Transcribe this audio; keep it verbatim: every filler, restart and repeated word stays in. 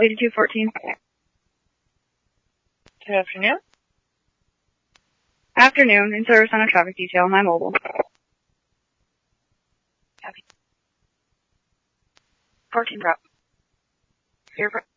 eighty-two fourteen. Good afternoon. Afternoon, in service on a traffic detail, my mobile. Copy. fourteen drop. Zero.